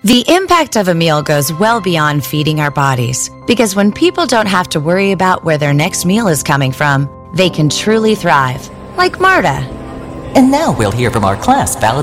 The impact of a meal goes well beyond feeding our bodies, because when people don't have to worry about where their next meal is coming from, they can truly thrive, like Marta. And now we'll hear from our class